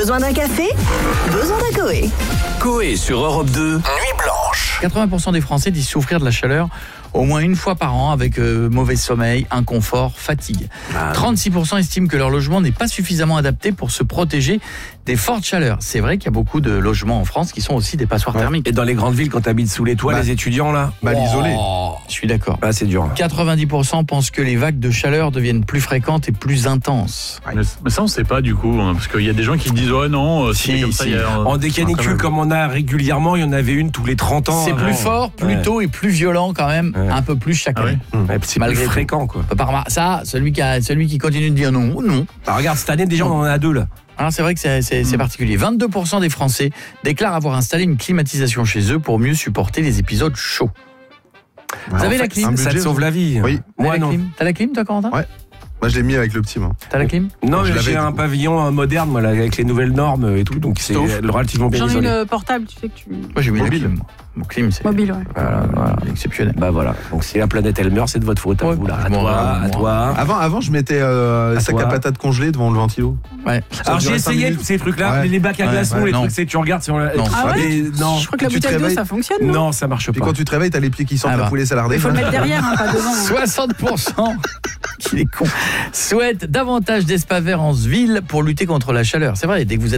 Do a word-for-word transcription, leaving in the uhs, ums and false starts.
Besoin d'un café? Besoin d'un Coé. Coé sur Europe deux, Nuit Blanche. quatre-vingts pour cent des Français disent souffrir de la chaleur au moins une fois par an avec euh, mauvais sommeil, inconfort, fatigue. Ah. trente-six pour cent estiment que leur logement n'est pas suffisamment adapté pour se protéger des fortes chaleurs. C'est vrai qu'il y a beaucoup de logements en France qui sont aussi des passoires Ouais. thermiques. Et dans les grandes villes, quand t'habites sous les toits, Bah. les étudiants là, Mal isolé. Je suis d'accord. bah c'est dur. quatre-vingt-dix pour cent pensent que les vagues de chaleur deviennent plus fréquentes et plus intenses. Mais, mais ça, on sait pas du coup, hein, parce qu'il y a des gens qui disent ouais non, euh, si, Si, c'est comme ça, si. il y a, En des quand canicules même. comme on a régulièrement, il y en avait une tous les trente ans. C'est avant. plus fort, plus Ouais. tôt et plus violent quand même, Ouais. un peu plus chaque Ah année. ouais Ouais, c'est Malgré plus tout. fréquent quoi. On peut pas remar- Ça, celui qui, a, celui qui continue de dire non, non. Bah, regarde, cette année déjà on en a deux là. Alors c'est vrai que c'est, c'est, c'est particulier. vingt-deux pour cent des Français déclarent avoir installé une climatisation chez eux pour mieux supporter les épisodes chauds. Vous avez la clim? un Ça te budget, sauve la vie. Oui. T'as Moi la non. clim T'as la clim toi, Corentin? Ouais. Moi, je l'ai mis avec le petit, moi. T'as la clim? Non, Je mais l'avais, j'ai du un coup. pavillon euh, moderne moi, là, avec les nouvelles normes et tout, donc c'est Sauf. relativement bien J'en ai isolé. une portable, tu sais que tu. Moi j'ai mis Mobile. la clim. moi. Mon clim c'est Mobile, ouais. Voilà, voilà. exceptionnel. Bah voilà, donc si la planète elle meurt, c'est de votre faute à Ouais, vous là. À bon, toi, bah, à bon. toi. Avant, avant, je mettais euh, À sac toi. à patates congelé devant le ventilo. Ouais. Alors Ça j'ai durait cinq essayé minutes. tous ces trucs-là, Ouais. mais les bacs à Ouais, glaçons, ouais, les non. trucs, c'est tu regardes sur la. Non. Ah ouais Et non, Je crois que la tu te bouteille d'eau, réveilles- ça fonctionne, non? non, ça marche Puis pas. quand tu te réveilles, t'as les pieds qui sentent Ah la bah. poulet salardée. Il faut le mettre derrière, hein, pas devant. hein. soixante pour cent qu'il est con souhaitent davantage d'espaces verts en ville pour lutter contre la chaleur. C'est vrai, dès que vous êtes